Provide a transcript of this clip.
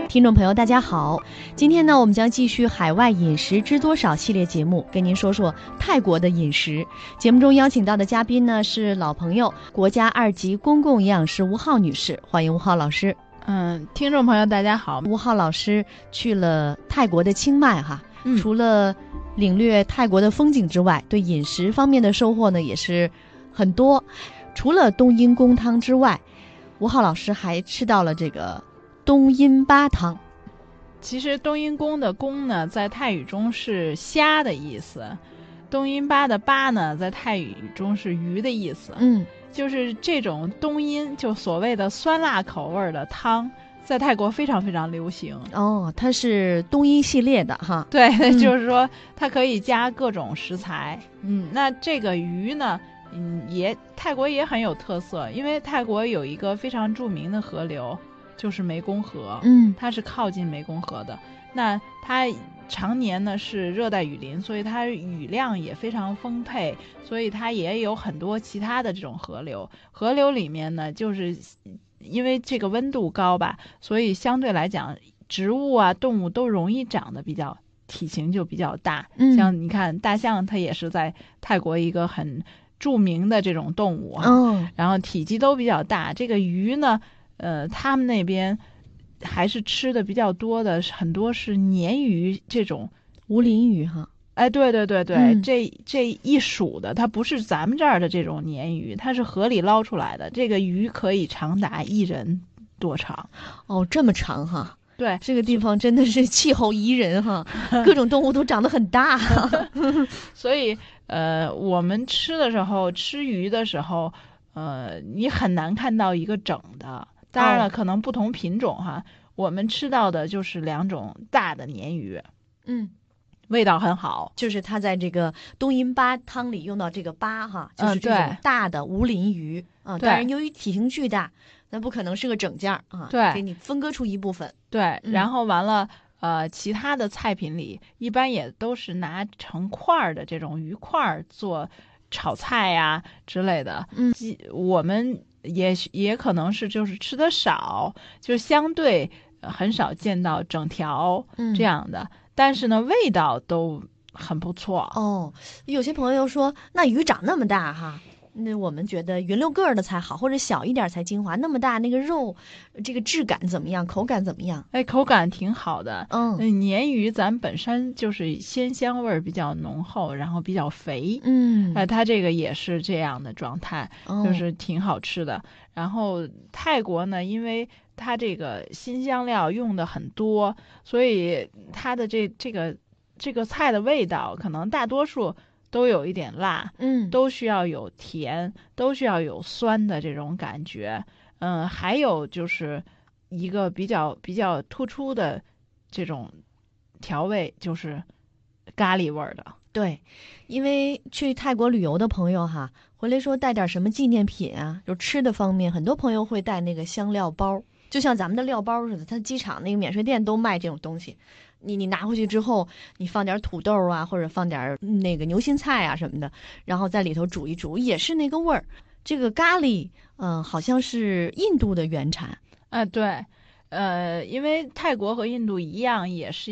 听众朋友大家好，今天呢我们将继续海外饮食知多少系列节目，跟您说说泰国的饮食。节目中邀请到的嘉宾呢是老朋友，国家2级公共营养师吴浩女士，欢迎吴浩老师。 听众朋友大家好。 吴浩老师去了泰国的清迈哈，除了领略泰国的风景之外，对饮食方面的收获呢也是很多。除了冬阴功汤之外，吴浩老师还吃到了这个冬阴巴汤。 其实冬阴功的功呢，在泰语中是虾的意思，冬阴巴的巴呢，在泰语中是鱼的意思。就是这种冬阴，就所谓的酸辣口味的汤，在泰国非常非常流行。 它是冬阴系列的哈。 对，就是说它可以加各种食材。那这个鱼呢，泰国也很有特色，因为泰国有一个非常著名的河流，就是湄公河。它是靠近湄公河的。那它常年呢是热带雨林，所以它雨量也非常丰沛，所以它也有很多其他的这种河流。河流里面呢，就是因为这个温度高吧，所以相对来讲，植物啊、动物都容易长得体型就比较大。像你看大象，它也是在泰国一个很著名的这种动物然后体积都比较大。这个鱼呢，他们那边还是吃的比较多的，很多是鲶鱼，这种无鳞鱼哈。 对，这一属的，它不是咱们这儿的这种鲶鱼，它是河里捞出来的。这个鱼可以长达1人多长。 这么长哈。 对， 这个地方真的是气候宜人哈，各种动物都长得很大。 所以我们吃鱼的时候，你很难看到一个整的。当然了，可能不同品种哈，我们吃到的就是2种大的鲶鱼。味道很好， 就是它在这个冬阴巴汤里用到这个巴哈，就是这种大的无鳞鱼当然由于体型巨大，那不可能是个整件啊， 对， 给你分割出一部分。 对，然后完了其他的菜品里一般也都是拿成块的这种鱼块做炒菜呀之类的。我们也可能是就是吃的少，就是相对很少见到整条这样的。但是呢，味道都很不错。 有些朋友说，那鱼长那么大哈，那我们觉得圆溜个的才好，或者小一点才精华。那么大，那个肉，这个质感怎么样？口感怎么样？ 口感挺好的。鲶鱼咱本身就是鲜香味比较浓厚，然后比较肥。它这个也是这样的状态，就是挺好吃的。然后泰国呢，因为它这个辛香料用的很多，所以它的这个菜的味道可能大多数都有一点辣，都需要有甜，都需要有酸的这种感觉。还有就是一个比较突出的这种调味，就是咖喱味的。 对，因为去泰国旅游的朋友哈，回来说带点什么纪念品啊，就吃的方面，很多朋友会带那个香料包，就像咱们的料包似的，它机场那个免税店都卖这种东西。你拿回去之后，你放点土豆啊，或者放点那个牛心菜啊什么的，然后在里头煮一煮，也是那个味儿。这个咖喱，好像是印度的原产。 对，因为泰国和印度一样，也是